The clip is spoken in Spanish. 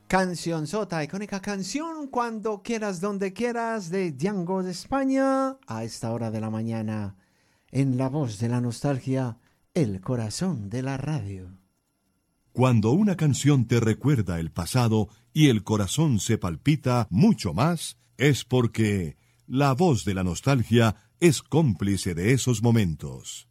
Canción sota, icónica canción Cuando quieras, donde quieras de Django de España. A esta hora de la mañana, en la voz de la nostalgia, el corazón de la radio. Cuando una canción te recuerda el pasado y el corazón se palpita mucho más, es porque la voz de la nostalgia es cómplice de esos momentos.